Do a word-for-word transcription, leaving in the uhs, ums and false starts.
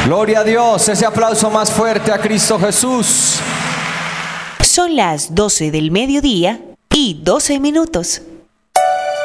Gloria a Dios, ese aplauso más fuerte a Cristo Jesús. Son las doce del mediodía y doce minutos.